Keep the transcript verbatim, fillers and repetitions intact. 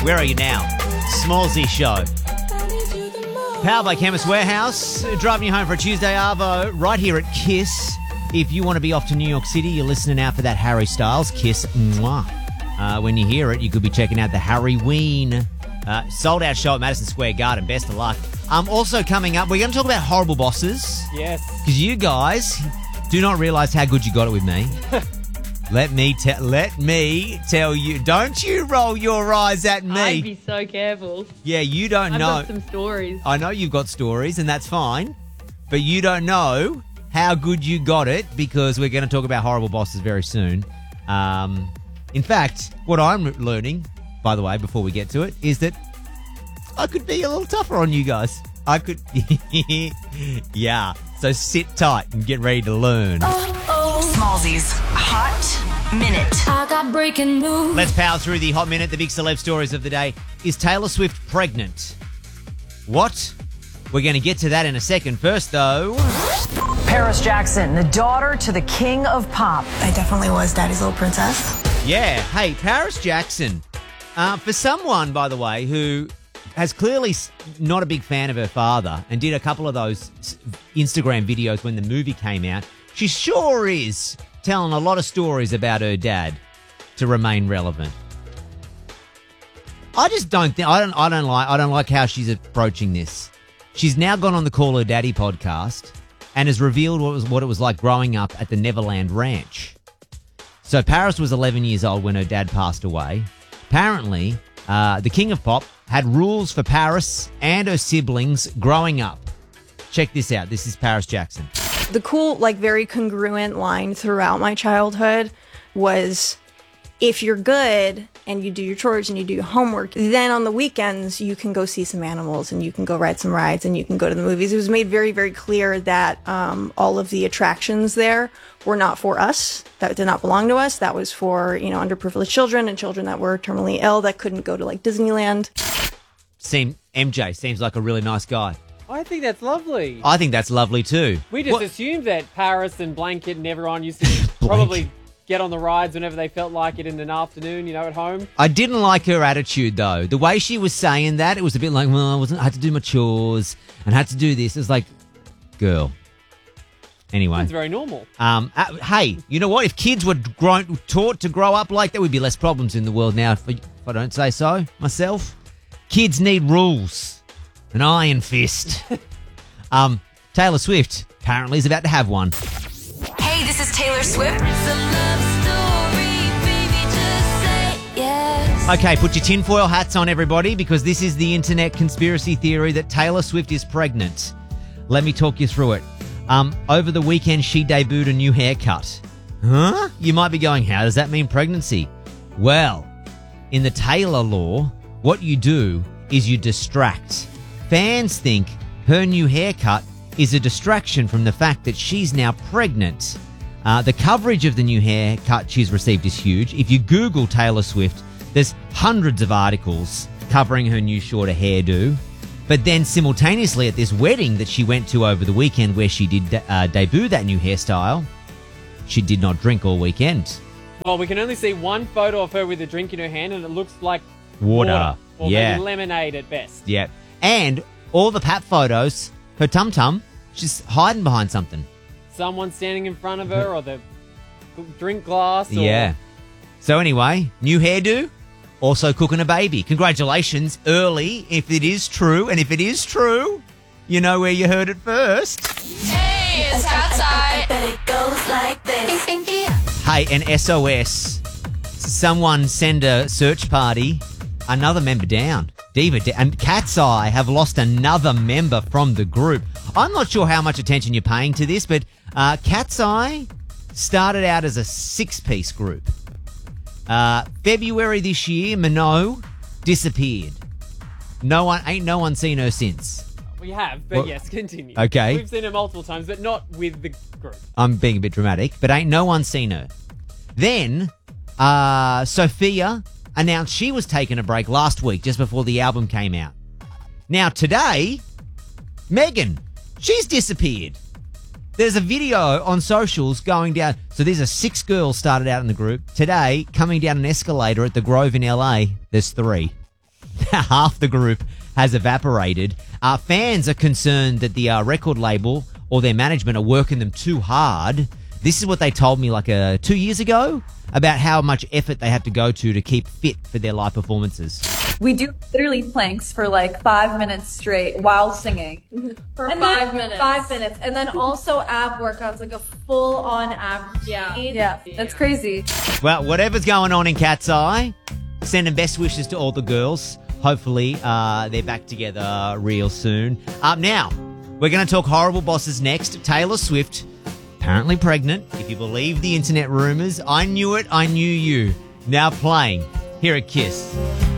Where are you now? Smallsy Show. Powered by Chemist Warehouse. Driving you home for a Tuesday Arvo right here at Kiss. If you want to be off to New York City, you're listening out for that Harry Styles Kiss. Mwah. Uh, when you hear it, you could be checking out the Harry Ween uh, sold-out show at Madison Square Garden. Best of luck. Um, also coming up, we're going to talk about horrible bosses. Yes. Because you guys do not realise how good you got it with me. Let me tell. Let me tell you. Don't you roll your eyes at me. I'd be so careful. Yeah, you don't I've know. got some stories. I know you've got stories, and that's fine. But you don't know how good you got it, because we're going to talk about horrible bosses very soon. Um, in fact, what I'm learning, by the way, before we get to it, is that I could be a little tougher on you guys. I could. Yeah. So sit tight and get ready to learn. Smallsy's Hot Minute. I got breaking news. Let's power through the Hot Minute. The big celeb stories of the day. Is Taylor Swift pregnant? What? We're going to get to that in a second. First, though... Paris Jackson, the daughter to the king of pop. I definitely was Daddy's little princess. Yeah. Hey, Paris Jackson. Uh, for someone, by the way, who has clearly s- not a big fan of her father and did a couple of those s- Instagram videos when the movie came out, she sure is telling a lot of stories about her dad to remain relevant. I just don't think I don't I don't like I don't like how she's approaching this. She's now gone on the Call Her Daddy podcast and has revealed what was what it was like growing up at the Neverland Ranch. So Paris was eleven years old when her dad passed away. Apparently, uh, the King of Pop had rules for Paris and her siblings growing up. Check this out. This is Paris Jackson. The cool, like, very congruent line throughout my childhood was, if you're good and you do your chores and you do your homework, then on the weekends you can go see some animals and you can go ride some rides and you can go to the movies. It was made very, very clear that um, all of the attractions there were not for us. That did not belong to us. That was for, you know, underprivileged children and children that were terminally ill that couldn't go to, like, Disneyland. Seem M J seems like a really nice guy. I think that's lovely. I think that's lovely too. We just What- assumed that Paris and Blanket and everyone used to probably get on the rides whenever they felt like it in an afternoon, you know, at home. I didn't like her attitude though. The way she was saying that, it was a bit like, well, I wasn't. I had to do my chores and had to do this. It's like, girl. Anyway, It's very normal. um, uh, hey, you know what? If kids were grown, taught to grow up like that, would be less problems in the world now. If, if I don't say so myself, kids need rules. An iron fist. um, Taylor Swift apparently is about to have one. Hey, this is Taylor Swift. Okay, put your tinfoil hats on, everybody, because this is the internet conspiracy theory that Taylor Swift is pregnant. Let me talk you through it. Um, over the weekend, she debuted a new haircut. Huh? You might be going, how does that mean pregnancy? Well, in the Taylor law, what you do is you distract. Fans think her new haircut is a distraction from the fact that she's now pregnant. Uh, the coverage of the new haircut she's received is huge. If you Google Taylor Swift, there's hundreds of articles covering her new shorter hairdo. But then simultaneously at this wedding that she went to over the weekend where she did uh, debut that new hairstyle, she did not drink all weekend. Well, we can only see one photo of her with a drink in her hand, and it looks like Water. water. Or Yeah. maybe lemonade at best. Yeah. And all the pap photos, her tum-tum, she's hiding behind something. Someone standing in front of her, or the drink glass. Or... Yeah. So anyway, new hairdo, also cooking a baby. Congratulations, early, if it is true. And if it is true, you know where you heard it first. Hey, it's outside. Hey, an S O S. Someone send a search party. Another member down. Diva da- and Cat's Eye have lost another member from the group. I'm not sure how much attention you're paying to this, but uh, Cat's Eye started out as a six-piece group. Uh, February this year, Minot disappeared. No one, ain't no one seen her since. We have, but Well, yes, continue. okay. We've seen her multiple times, but not with the group. I'm being a bit dramatic, but ain't no one seen her. Then, uh, Sophia announced she was taking a break last week, just before the album came out. Now, today, Megan, she's disappeared. There's a video on socials going down. So there's a six girls started out in the group. Today, coming down an escalator at the Grove in L A, there's three. half the group has evaporated. Uh, fans are concerned that the uh, record label or their management are working them too hard. This is what they told me like uh, two years ago about how much effort they have to go to to keep fit for their live performances. We do literally planks for like five minutes straight while singing. For And five then- minutes. Five minutes. And then also ab workouts, like a full on ab. Yeah. Yeah, that's crazy. Well, whatever's going on in Cat's Eye, sending best wishes to all the girls. Hopefully, uh, they're back together real soon. Up now, we're going to talk horrible bosses next. Taylor Swift, apparently pregnant, if you believe the internet rumors. I knew it, I knew you. Now playing here at Kiss.